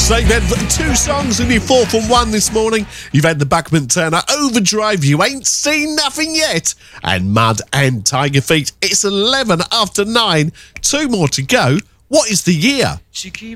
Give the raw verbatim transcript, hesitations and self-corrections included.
So you've had two songs and you're four from one this morning. You've had the Buckman Turner Overdrive, You Ain't Seen Nothing Yet, and Mud and Tiger Feet. It's eleven after nine. Two more to go. What is the year? She keeps